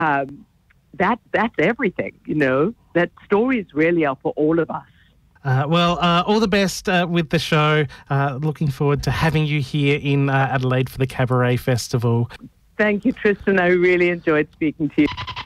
that's everything, That stories really are for all of us. All the best with the show. Looking forward to having you here in Adelaide for the Cabaret Festival. Thank you, Tristan. I really enjoyed speaking to you.